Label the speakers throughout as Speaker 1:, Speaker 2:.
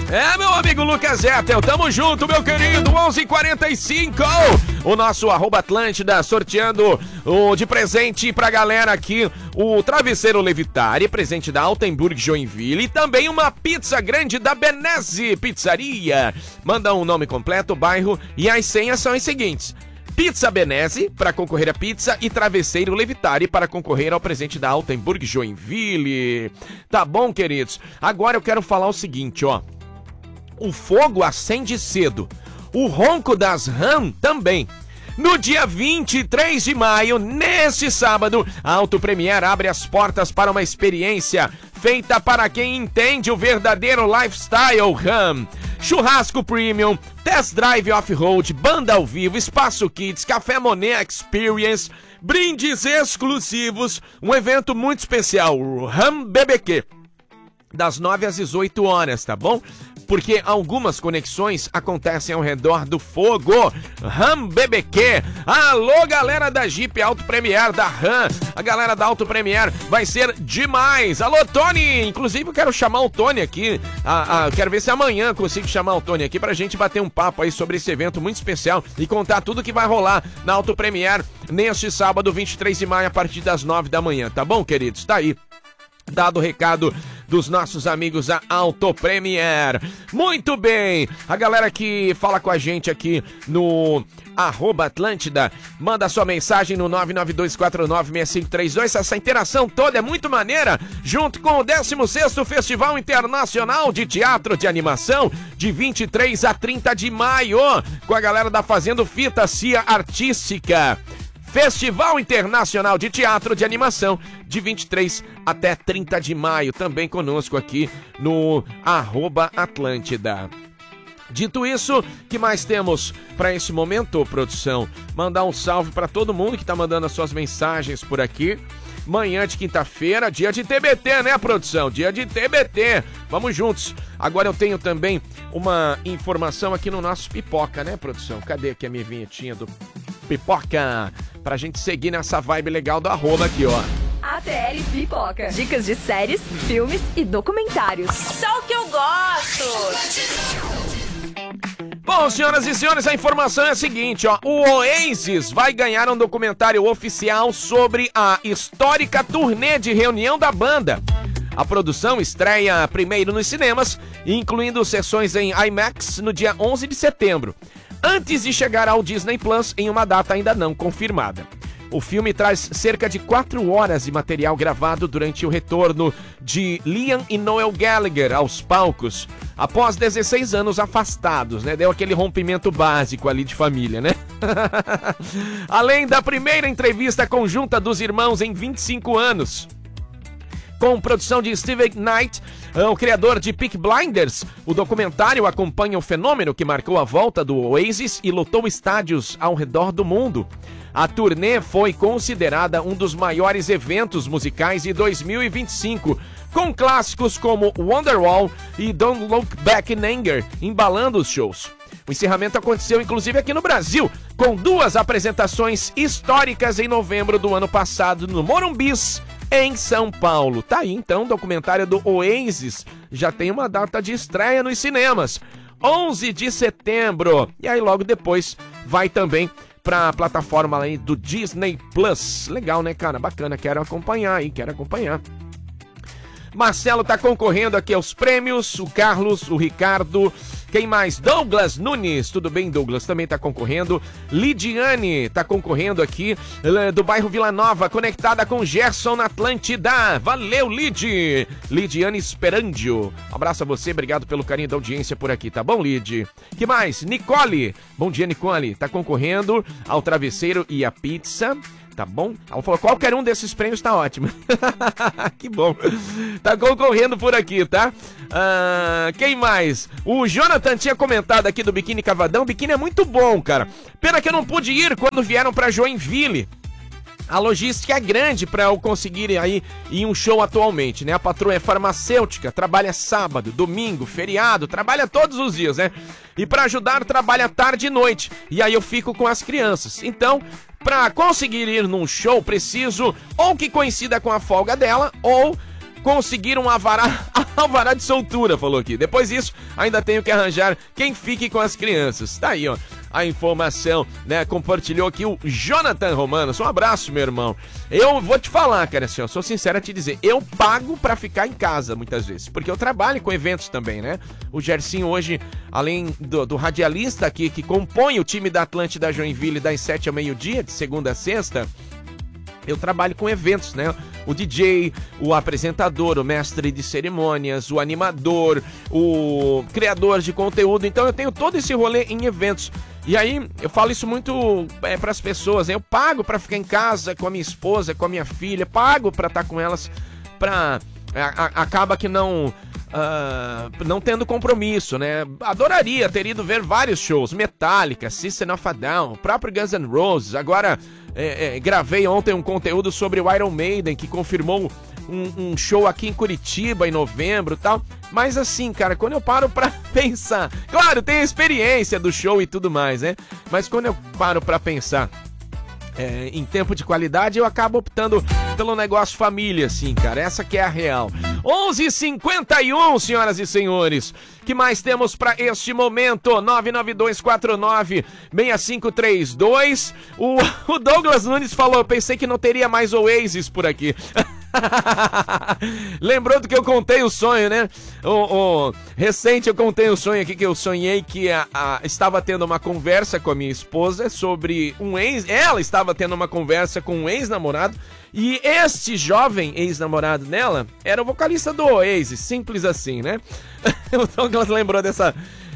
Speaker 1: É, meu amigo Lucas Etel, tamo junto, meu querido, 11h45. O nosso @Atlântida sorteando de presente pra galera aqui o travesseiro Levitari, presente da Altenburg Joinville, e também uma pizza grande da Benese Pizzaria. Manda um nome completo, bairro, e as senhas são as seguintes: Pizza Benese para concorrer a pizza e travesseiro Levitari para concorrer ao presente da Altenburg Joinville. Tá bom, queridos? Agora eu quero falar o seguinte, ó. O fogo acende cedo. O ronco das rãs também. No dia 23 de maio, neste sábado, a Auto Premier abre as portas para uma experiência feita para quem entende o verdadeiro lifestyle RAM. Churrasco Premium, Test Drive Off-Road, banda ao vivo, Espaço Kids, Café Monet Experience, brindes exclusivos, um evento muito especial, o RAM BBQ, das 9 às 18 horas, tá bom? Porque algumas conexões acontecem ao redor do fogo. RAM BBQ. Alô, galera da Jeep Auto Premier, da RAM. A galera da Auto Premier vai ser demais. Alô, Tony. Inclusive, eu quero chamar o Tony aqui. Quero ver se amanhã consigo chamar o Tony aqui pra gente bater um papo aí sobre esse evento muito especial e contar tudo que vai rolar na Auto Premier neste sábado, 23 de maio, a partir das 9 da manhã. Tá bom, queridos? Tá aí dado o recado dos nossos amigos da Auto Premier. Muito bem, a galera que fala com a gente aqui no @Atlântida, manda sua mensagem no 992496532. Essa interação toda é muito maneira, junto com o 16º Festival Internacional de Teatro de Animação, de 23 a 30 de maio, com a galera da Fazendo Fita Cia Artística. Festival Internacional de Teatro de Animação, de 23 até 30 de maio, também conosco aqui no @Atlântida. Dito isso, que mais temos para esse momento, produção? Mandar um salve para todo mundo que tá mandando as suas mensagens por aqui. Manhã de quinta-feira, dia de TBT, né, produção? Dia de TBT. Vamos juntos. Agora eu tenho também uma informação aqui no nosso Pipoca, né, produção? Cadê aqui a minha vinhetinha do Pipoca? Pra gente seguir nessa vibe legal do @ aqui, ó.
Speaker 2: ATL Pipoca. Dicas de séries, filmes e documentários. Só o que eu gosto.
Speaker 1: Bom, senhoras e senhores, a informação é a seguinte, ó. O Oasis vai ganhar um documentário oficial sobre a histórica turnê de reunião da banda. A produção estreia primeiro nos cinemas, incluindo sessões em IMAX no dia 11 de setembro. Antes de chegar ao Disney Plus em uma data ainda não confirmada. O filme traz cerca de 4 horas de material gravado durante o retorno de Liam e Noel Gallagher aos palcos, após 16 anos afastados, né? Deu aquele rompimento básico ali de família, né? Além da primeira entrevista conjunta dos irmãos em 25 anos. Com produção de Steve Knight, o criador de Peaky Blinders, o documentário acompanha o fenômeno que marcou a volta do Oasis e lotou estádios ao redor do mundo. A turnê foi considerada um dos maiores eventos musicais de 2025, com clássicos como Wonderwall e Don't Look Back in Anger embalando os shows. O encerramento aconteceu inclusive aqui no Brasil, com 2 apresentações históricas em novembro do ano passado no Morumbis, em São Paulo. Tá aí então, o documentário do Oasis já tem uma data de estreia nos cinemas, 11 de setembro. E aí logo depois vai também pra plataforma aí do Disney Plus. Legal, né, cara? Bacana, quero acompanhar aí, quero acompanhar. Marcelo tá concorrendo aqui aos prêmios, o Carlos, o Ricardo, quem mais? Douglas Nunes, tudo bem, Douglas? Também tá concorrendo. Lidiane tá concorrendo aqui, do bairro Vila Nova, conectada com Gerson na Atlântida. Valeu, Lid! Lidiane Esperandio. Um abraço a você, obrigado pelo carinho da audiência por aqui, tá bom, Lid? Que mais? Nicole, bom dia, Nicole, tá concorrendo ao travesseiro e a pizza. Tá bom? Ela falou, qualquer um desses prêmios tá ótimo. Que bom. Tá concorrendo por aqui, tá? Quem mais? O Jonathan tinha comentado aqui do Biquíni Cavadão. O biquíni é muito bom, cara. Pena que eu não pude ir quando vieram pra Joinville. A logística é grande para eu conseguir aí ir em um show atualmente, né? A patroa é farmacêutica, trabalha sábado, domingo, feriado, trabalha todos os dias, né? E para ajudar, trabalha tarde e noite. E aí eu fico com as crianças. Então, para conseguir ir num show, preciso ou que coincida com a folga dela, ou conseguir um alvará de soltura, falou aqui. Depois disso, ainda tenho que arranjar quem fique com as crianças. Tá aí, ó, a informação, né? Compartilhou aqui o Jonathan Romanos. Um abraço, meu irmão. Eu vou te falar, cara, assim, ó, sou sincero a te dizer, eu pago pra ficar em casa muitas vezes, porque eu trabalho com eventos também, né? O Gersinho hoje, além do radialista aqui, que compõe o time da Atlântida Joinville das 7 ao meio-dia, de segunda a sexta, eu trabalho com eventos, né? O DJ, o apresentador, o mestre de cerimônias, o animador, o criador de conteúdo. Então eu tenho todo esse rolê em eventos. E aí eu falo isso muito para as pessoas, né? Eu pago para ficar em casa com a minha esposa, com a minha filha, pago para estar com elas, acaba que não tendo compromisso, né? Adoraria ter ido ver vários shows, Metallica, System of a Down, próprio Guns N' Roses. Agora gravei ontem um conteúdo sobre o Iron Maiden, que confirmou um show aqui em Curitiba em novembro e tal. Mas assim, cara, quando eu paro pra pensar, claro, tem a experiência do show e tudo mais, né? Mas quando eu paro pra pensar em tempo de qualidade, eu acabo optando pelo negócio família, assim, cara. Essa que é a real. 11h51, senhoras e senhores. Que mais temos pra este momento? 99249-6532. O Douglas Nunes falou, pensei que não teria mais Oasis por aqui. Lembrou do que eu contei o sonho, né? Recente eu contei o sonho aqui, que eu sonhei que estava tendo uma conversa com a minha esposa sobre um ex. Ela estava tendo uma conversa com um ex-namorado, e este jovem ex-namorado dela era o vocalista do Oasis, simples assim, né? O Douglas lembrou dessa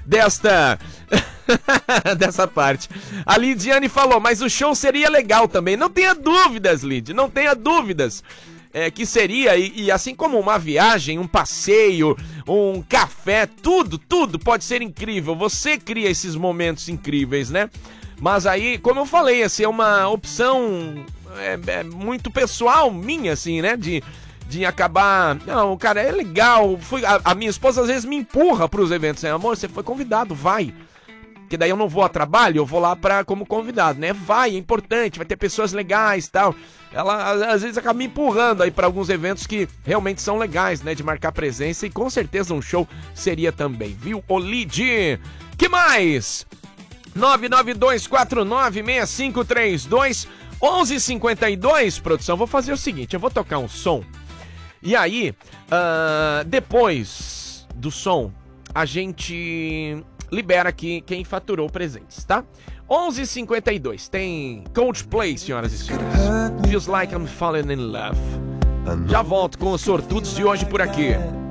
Speaker 1: parte. A Lidiane falou, mas o show seria legal também. Não tenha dúvidas, Lid, não tenha dúvidas. Que seria, e assim como uma viagem, um passeio, um café, tudo pode ser incrível. Você cria esses momentos incríveis, né? Mas aí, como eu falei, assim, é uma opção muito pessoal minha, assim, né? De acabar... Não, cara, é legal. A minha esposa às vezes me empurra pros eventos, né? Amor, você foi convidado, vai. Que daí eu não vou a trabalho, eu vou lá como convidado, né? Vai, é importante, vai ter pessoas legais e tal. Ela às vezes acaba me empurrando aí pra alguns eventos que realmente são legais, né? De marcar presença, e com certeza um show seria também, viu, Olide? Que mais? 992496532 11h52, produção. Vou fazer o seguinte, eu vou tocar um som. E aí, depois do som, a gente libera aqui quem faturou presentes, tá? 11h52, tem Coldplay, senhoras e senhores. Feels like I'm falling in love. Já volto com os sortudos de hoje por aqui.